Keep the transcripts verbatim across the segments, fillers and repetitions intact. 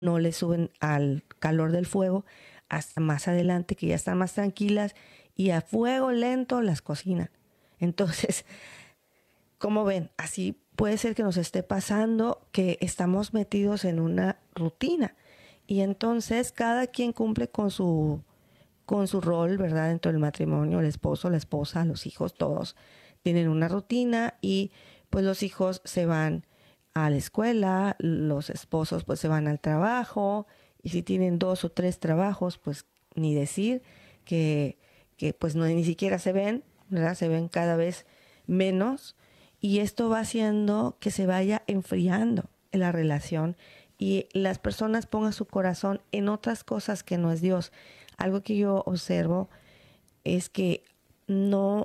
no le suben al calor del fuego hasta más adelante, que ya están más tranquilas y a fuego lento las cocinan. Entonces, como ven, así puede ser que nos esté pasando que estamos metidos en una rutina y entonces cada quien cumple con su con su rol, ¿verdad? Dentro del matrimonio, el esposo, la esposa, los hijos, todos tienen una rutina y pues los hijos se van a la escuela, los esposos pues se van al trabajo y si tienen dos o tres trabajos, pues ni decir que, que pues no ni siquiera se ven, ¿verdad? Se ven cada vez menos y esto va haciendo que se vaya enfriando la relación y las personas pongan su corazón en otras cosas que no es Dios. Algo que yo observo es que no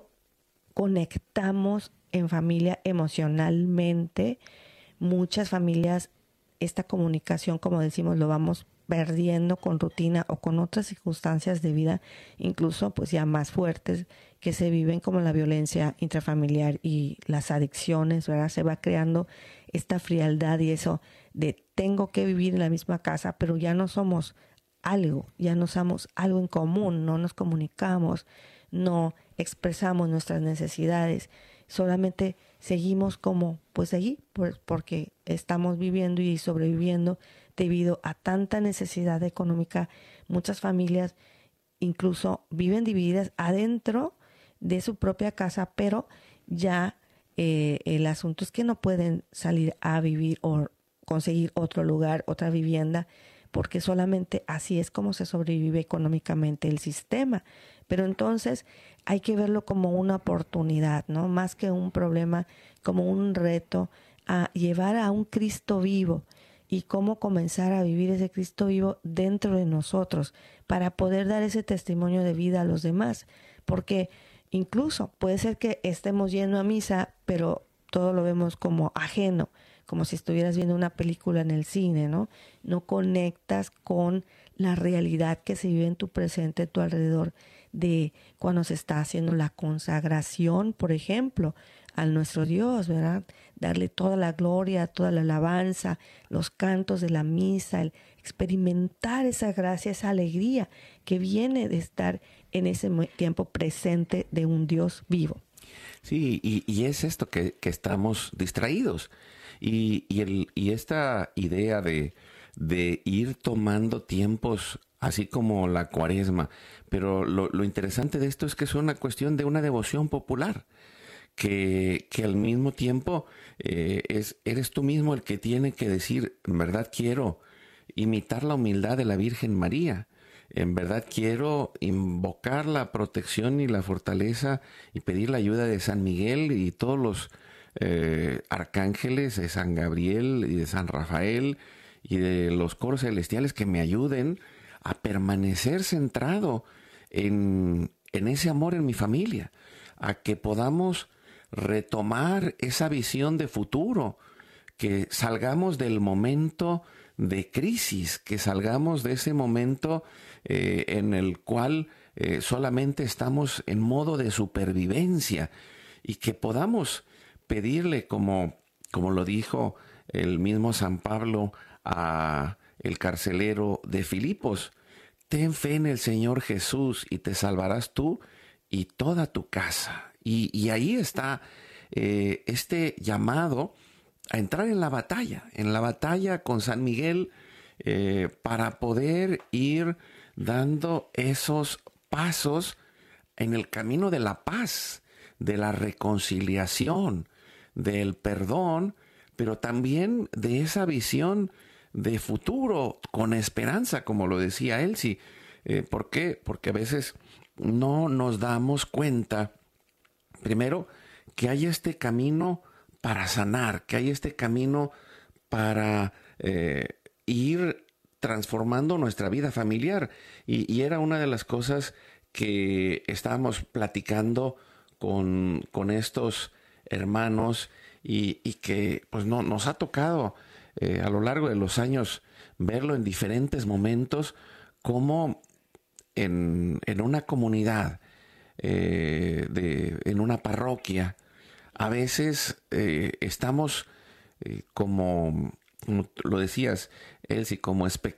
conectamos en familia emocionalmente. Muchas familias, esta comunicación, como decimos, lo vamos perdiendo con rutina o con otras circunstancias de vida, incluso pues ya más fuertes que se viven como la violencia intrafamiliar y las adicciones, ¿verdad? Se va creando esta frialdad y eso de tengo que vivir en la misma casa, pero ya no somos algo, ya no somos algo en común, no nos comunicamos, no expresamos nuestras necesidades, solamente seguimos como pues allí, pues porque estamos viviendo y sobreviviendo debido a tanta necesidad económica. Muchas familias incluso viven divididas adentro de su propia casa, pero ya eh, el asunto es que no pueden salir a vivir o conseguir otro lugar, otra vivienda, porque solamente así es como se sobrevive económicamente el sistema. Pero entonces hay que verlo como una oportunidad, ¿no? Más que un problema, como un reto a llevar a un Cristo vivo y cómo comenzar a vivir ese Cristo vivo dentro de nosotros para poder dar ese testimonio de vida a los demás. Porque incluso puede ser que estemos yendo a misa, pero todo lo vemos como ajeno, como si estuvieras viendo una película en el cine, ¿no? No conectas con la realidad que se vive en tu presente, a tu alrededor, de cuando se está haciendo la consagración, por ejemplo, a nuestro Dios, ¿verdad? Darle toda la gloria, toda la alabanza, los cantos de la misa, el experimentar esa gracia, esa alegría que viene de estar en ese tiempo presente de un Dios vivo. Sí, y, y es esto que, que estamos distraídos. Y, y, el, y esta idea de, de ir tomando tiempos así como la cuaresma, pero lo, lo interesante de esto es que es una cuestión de una devoción popular, que, que al mismo tiempo eh, es, eres tú mismo el que tiene que decir, en verdad quiero imitar la humildad de la Virgen María. En verdad quiero invocar la protección y la fortaleza y pedir la ayuda de San Miguel y todos los eh, arcángeles, de San Gabriel y de San Rafael y de los coros celestiales que me ayuden a permanecer centrado en, en ese amor en mi familia, a que podamos retomar esa visión de futuro, que salgamos del momento de crisis, que salgamos de ese momento eh, en el cual eh, solamente estamos en modo de supervivencia y que podamos pedirle, como, como lo dijo el mismo San Pablo a el carcelero de Filipos, ten fe en el Señor Jesús y te salvarás tú y toda tu casa. Y, y ahí está eh, este llamado a entrar en la batalla, en la batalla con San Miguel, eh, para poder ir dando esos pasos en el camino de la paz, de la reconciliación, del perdón, pero también de esa visión de futuro con esperanza, como lo decía Elsie. Eh, ¿Por qué? Porque a veces no nos damos cuenta, primero, que hay este camino para sanar, que hay este camino para eh, ir transformando nuestra vida familiar. Y, y era una de las cosas que estábamos platicando con, con estos hermanos y, y que pues no, nos ha tocado eh, a lo largo de los años verlo en diferentes momentos, como en, en una comunidad, eh, de, en una parroquia, a veces eh, estamos eh, como, como lo decías, Él sí como espectador